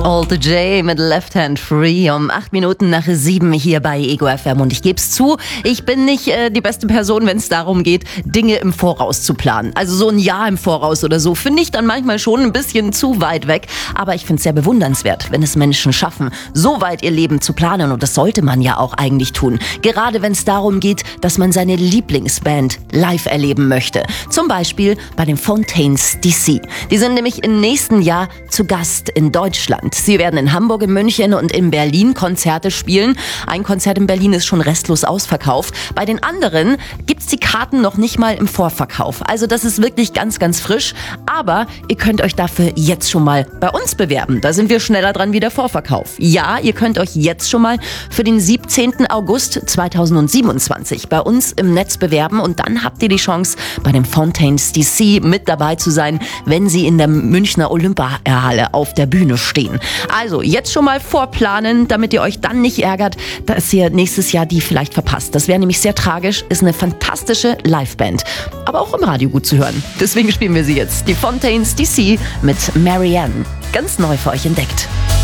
All the J mit Left Hand Free um 8 Minuten nach 7 hier bei Ego FM. Und ich gebe es zu, ich bin nicht die beste Person, wenn es darum geht, Dinge im Voraus zu planen. Also so ein Jahr im Voraus oder so finde ich dann manchmal schon ein bisschen zu weit weg. Aber ich finde es sehr bewundernswert, wenn es Menschen schaffen, so weit ihr Leben zu planen. Und das sollte man ja auch eigentlich tun. Gerade wenn es darum geht, dass man seine Lieblingsband live erleben möchte. Zum Beispiel bei den Fontaines DC. Die sind nämlich im nächsten Jahr zu Gast in Deutschland. Sie werden in Hamburg, in München und in Berlin Konzerte spielen. Ein Konzert in Berlin ist schon restlos ausverkauft. Bei den anderen gibt's die Karten noch nicht mal im Vorverkauf. Also das ist wirklich ganz, ganz frisch. Aber ihr könnt euch dafür jetzt schon mal bei uns bewerben. Da sind wir schneller dran wie der Vorverkauf. Ja, ihr könnt euch jetzt schon mal für den 17. August 2027 bei uns im Netz bewerben. Und dann habt ihr die Chance, bei den Fontaines DC mit dabei zu sein, wenn sie in der Münchner Olympiahalle auf der Bühne stehen. Also jetzt schon mal vorplanen, damit ihr euch dann nicht ärgert, dass ihr nächstes Jahr die vielleicht verpasst. Das wäre nämlich sehr tragisch, ist eine fantastische Liveband, aber auch im Radio gut zu hören. Deswegen spielen wir sie jetzt, die Fontaines DC mit Marianne. Ganz neu für euch entdeckt.